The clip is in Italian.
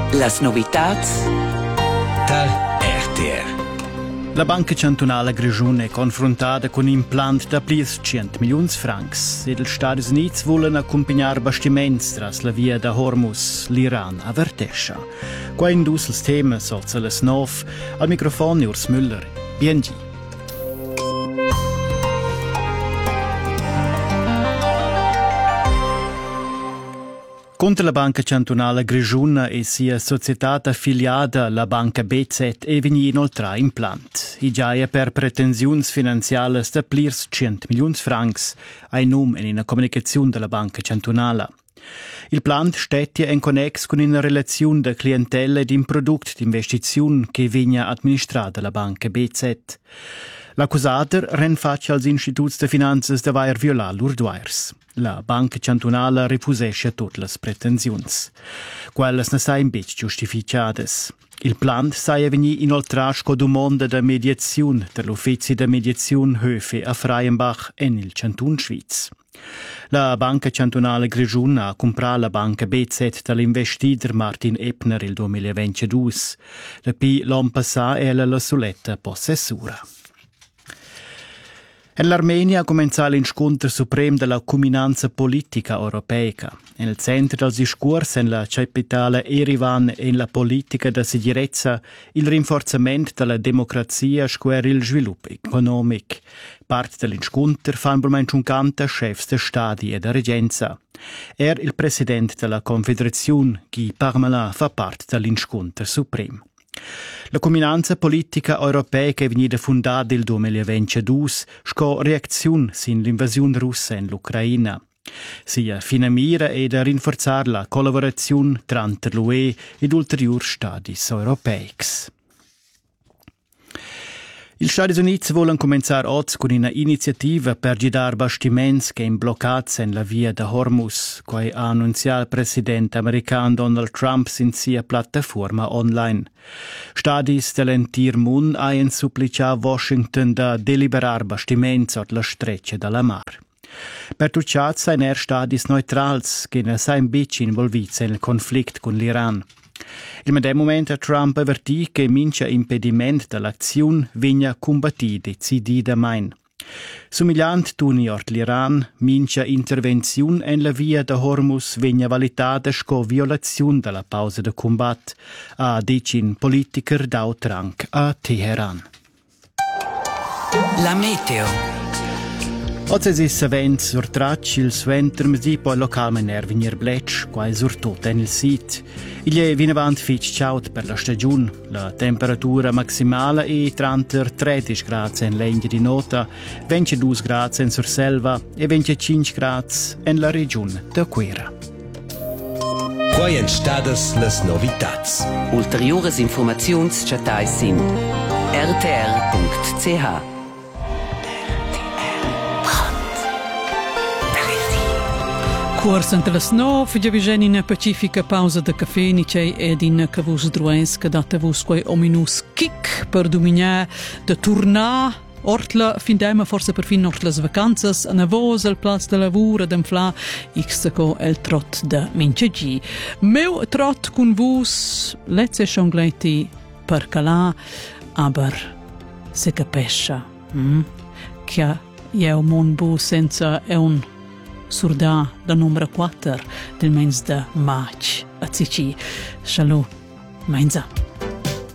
Las novitats dal RTR. La Banca Cantonala Grischun è confrontata con un implant da plis 100 milioni francs. Ed els Stati Units volen accompagnar bastiments tras la via da Hormuz, l'Iran avvertescha. Qua indus ils temas sozza las 9, al microfono Urs Müller. BNG. Contra la Banca Cantonala Grischun e sia società affiliata la Banca BZ è venuto inoltre implant. I giaia per pretensioni finanziali da plirs 100 milioni francs ai nome in una comunicazione della Banca Cantonala. Il plant stetti in connex con una relazione da clientela ed un prodotto di investizione che viene amministrato dalla Banca BZ. L'accusato rinfaccia als istituti di finanze da vair violar l'urduairs. La Banca Cantonala ripusesce tutte le pretensioni. Quelles ne sai invece giustificate. Il plan sai venire inoltrato con domanda di mediazione dall'Uffizio di Mediazione Höfe a Freienbach e nel Canton Schweiz. La Banca Cantonala Grischun ha comprato la Banca BZ dall'investitore Martin Ebner il 2022. La P l'anno passato era la soletta possessura. En l'Armenia ha cominciato l'incontro supremo della comunanza politica europea. Nel centro del discorso, in la capitale Erivan e in la politica della sicurezza, il rinforzamento della democrazia e il sviluppo economico. Parte dell'incontro fanno probabilmente un canto chefs di stati e di reggenza. Il presidente della Confederazione, Guy Parmelin, fa parte dell'incontro supremo. La comunanza politica europea che è venuta fondata nel 2022 sco reazione sin l'invasione russa in l'Ucraina. Sia finamira ed a rinforzare la collaborazione tra l'UE ed ulteriori stati europei. Gli Stati Uniti vogliono cominciare oggi con una iniziativa per guidare bastimenti che sono bloccati nella via da Hormuz, come ha annunciato il presidente americano Donald Trump in sia piattaforma online. Stati dell'intero mondo hanno supplicato Washington da deliberare bastimenti sotto la streccia della mare. Per tutti sono stati neutrali che non sono involviti nel conflitto con l'Iran. Il medesimo momento Trump avvertì che mince impedimento dell'azione vigna combattuto decididamente. Somigliante tuni ort l'Iran, mince intervenzione in la via da Hormuz vigna validata sco violazione della pausa di combatto, a dicin politiker d'aut rang a Teheran. La meteo. Oggi si savent sur tracci il suenter mesi poi localmente venir blec, quasi sur tutto nel sit. Il è vinavant fitch ciaut per la stagione. La temperatura maximale è 30-13 gradi in legna di nota, 22 gradi in Surselva e 25 gradi in la regione de Quera. Quai en stadas las novitats. Ulteriores informazions chatai sin rtr.ch. Cuors entre las 9, già vigeni in pacifica pausa da caffè nicei ed in cavus druens che date vus quei ominus kick per dominare da tornare ortla fin d'ema forse per fin ortlas vacanzas a navos al plaz de lavur ad enfla xco el trot da mincegi. Meu trot con vus letze schongleti per calà aber se capescia che è un mon bu senza è un surda da numero 4 del mens de maig a Cici. Shalom, mainza.